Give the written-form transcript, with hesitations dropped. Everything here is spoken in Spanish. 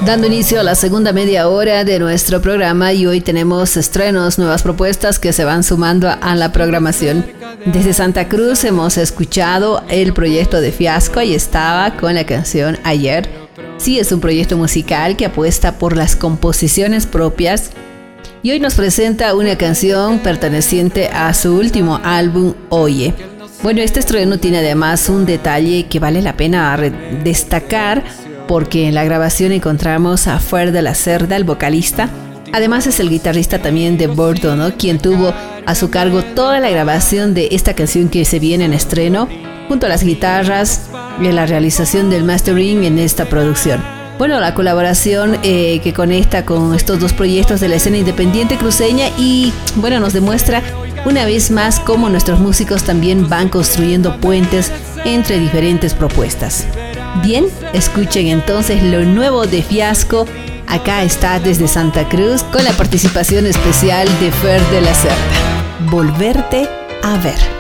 Dando inicio a la segunda media hora de nuestro programa, y hoy tenemos estrenos, nuevas propuestas que se van sumando a la programación. Desde Santa Cruz hemos escuchado el proyecto de Fiasco, ahí estaba con la canción Ayer. Sí, es un proyecto musical que apuesta por las composiciones propias y hoy nos presenta una canción perteneciente a su último álbum, Oye. Bueno, este estreno tiene además un detalle que vale la pena destacar, porque en la grabación encontramos a Fer de la Cerda, el vocalista. Además es el guitarrista también de Bordo, ¿no?, quien tuvo a su cargo toda la grabación de esta canción que se viene en estreno, junto a las guitarras y la realización del mastering en esta producción. Bueno, la colaboración que conecta con estos dos proyectos de la escena independiente cruceña y, bueno, nos demuestra una vez más cómo nuestros músicos también van construyendo puentes entre diferentes propuestas. Bien, escuchen entonces lo nuevo de Fiasco. Acá está desde Santa Cruz con la participación especial de Fer de la Cerda. Volverte a ver.